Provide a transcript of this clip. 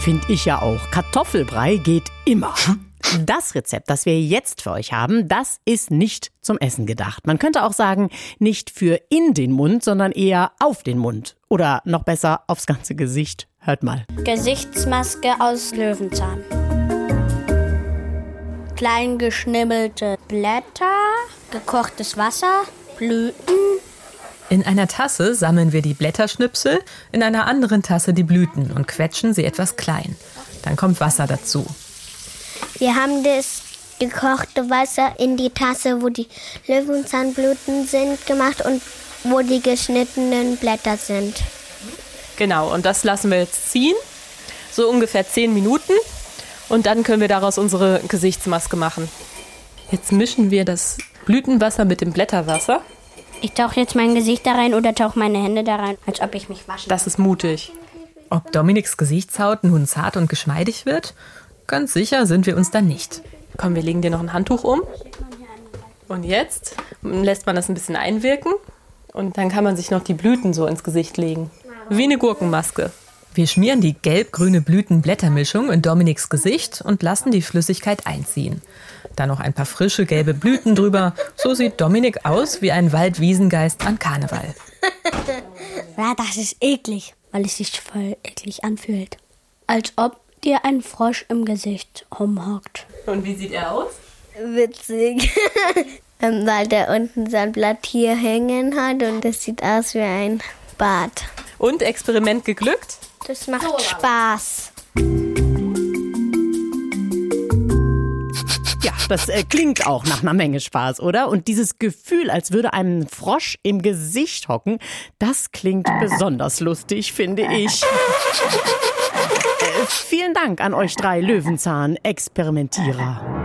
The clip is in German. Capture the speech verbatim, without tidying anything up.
Finde ich ja auch. Kartoffelbrei geht immer. Das Rezept, das wir jetzt für euch haben, das ist nicht zum Essen gedacht. Man könnte auch sagen, nicht für in den Mund, sondern eher auf den Mund. Oder noch besser, aufs ganze Gesicht. Hört mal. Gesichtsmaske aus Löwenzahn. Klein geschnibbelte Blätter, gekochtes Wasser, Blüten. In einer Tasse sammeln wir die Blätterschnipsel, in einer anderen Tasse die Blüten und quetschen sie etwas klein. Dann kommt Wasser dazu. Wir haben das gekochte Wasser in die Tasse, wo die Löwenzahnblüten sind, gemacht und wo die geschnittenen Blätter sind. Genau, und das lassen wir jetzt ziehen, so ungefähr zehn Minuten. Und dann können wir daraus unsere Gesichtsmaske machen. Jetzt mischen wir das Blütenwasser mit dem Blätterwasser. Ich tauche jetzt mein Gesicht da rein oder tauche meine Hände da rein, als ob ich mich wasche. Das ist mutig. Ob Dominiks Gesichtshaut nun zart und geschmeidig wird? Ganz sicher sind wir uns da nicht. Komm, wir legen dir noch ein Handtuch um. Und jetzt lässt man das ein bisschen einwirken. Und dann kann man sich noch die Blüten so ins Gesicht legen. Wie eine Gurkenmaske. Wir schmieren die gelb-grüne Blüten-Blättermischung in Dominiks Gesicht und lassen die Flüssigkeit einziehen. Dann noch ein paar frische gelbe Blüten drüber. So sieht Dominik aus wie ein Waldwiesengeist an Karneval. Ja, das ist eklig, weil es sich voll eklig anfühlt. Als ob dir ein Frosch im Gesicht rumhockt. Und wie sieht er aus? Witzig, weil der unten sein Blatt hier hängen hat und das sieht aus wie ein Bart. Und Experiment geglückt? Das macht Spaß. Ja, das äh, klingt auch nach einer Menge Spaß, oder? Und dieses Gefühl, als würde einem ein Frosch im Gesicht hocken, das klingt besonders lustig, finde ich. äh, vielen Dank an euch drei Löwenzahn-Experimentierer.